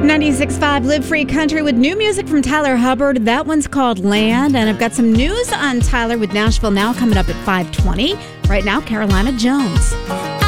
96.5 Live Free Country with new music from Tyler Hubbard. That one's called Land. And I've got some news on Tyler with Nashville Now coming up at 5:20. Right now, Carolina Jones.